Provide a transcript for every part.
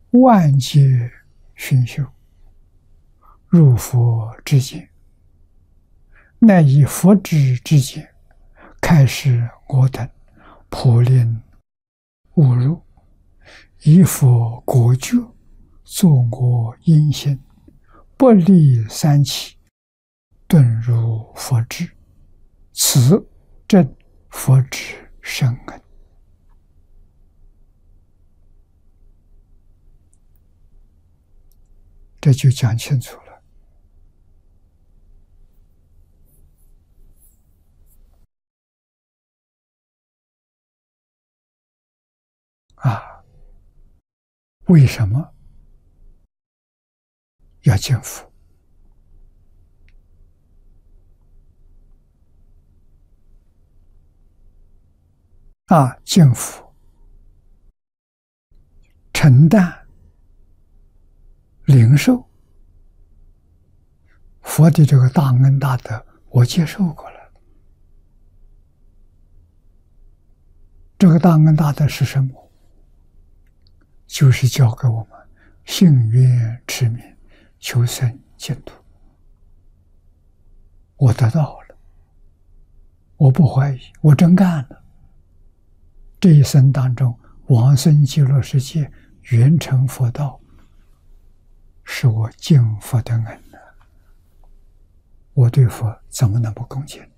万劫熏修，入佛之见，乃以佛智之见，开示我等，普令误入，以佛果觉，作我因心，不离三期，顿入佛智，此正佛智深恩。这就讲清楚了。为什么要见佛？见佛，承担领受佛的这个大恩大德，我接受过了。这个大恩大德是什么？就是教给我们信愿持名，求生净土。我得到了，我不怀疑，我真干了。这一生当中，往生极乐世界，圆成佛道，是我敬佛的恩呢。我对佛怎么能不恭敬？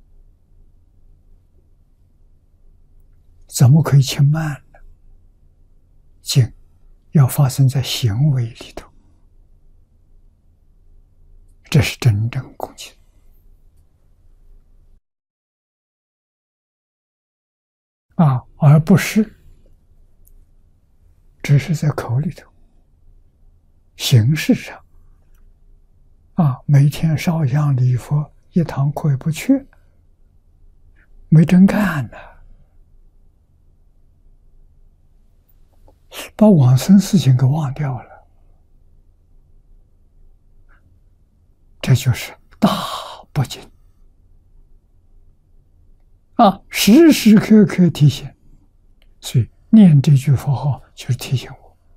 怎么可以轻慢呢？敬要发生在行为里头，这是真正恭敬。而不是只是在口里头，形式上每天烧香礼佛，一堂课也不去，没真干呢，把往生事情给忘掉了，这就是大不敬时时刻刻提醒。所以念这句佛号就是提醒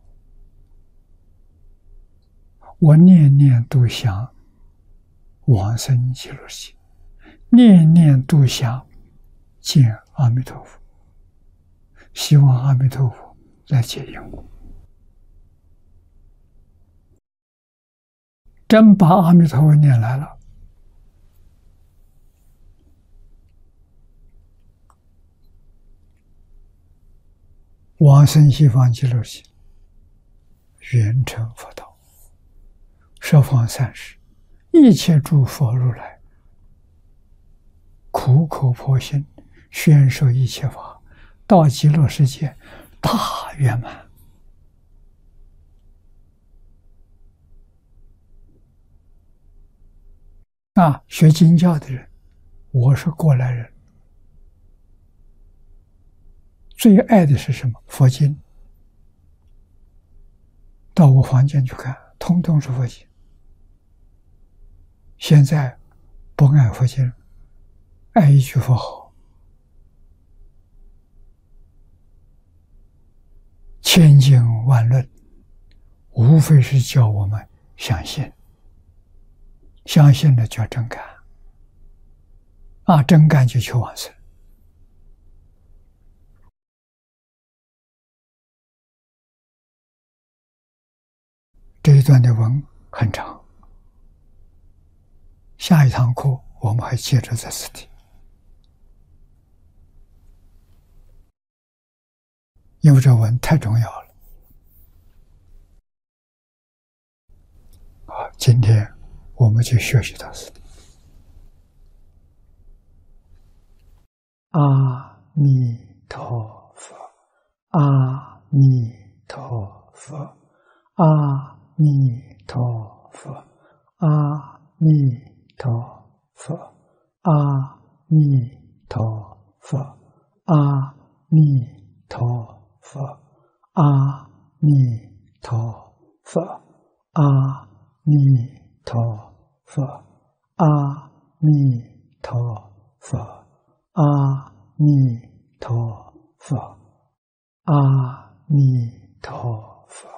我念念都想往生极乐世界，念念都想见阿弥陀佛，希望阿弥陀佛来接引我。真把阿弥陀佛念来了，往生西方极乐世界，圆成佛道，十方三世一切诸佛如来，苦口婆心宣说一切法，到极乐世界大圆满。学经教的人，我是过来人，最爱的是什么？佛经。到我房间去看，通通是佛经。现在不爱佛经，爱一句佛号，千经万论，无非是叫我们相信，相信了叫真干，真干就求往生。这一段的文很长，下一堂课我们还接着这次题，因为这文太重要了。今天我们就学习到此。阿弥陀佛，阿弥陀佛，阿弥陀佛，阿弥陀佛，阿弥陀佛，阿弥陀佛，阿弥陀佛，阿弥陀佛，阿弥陀佛，阿弥陀佛，阿弥陀佛。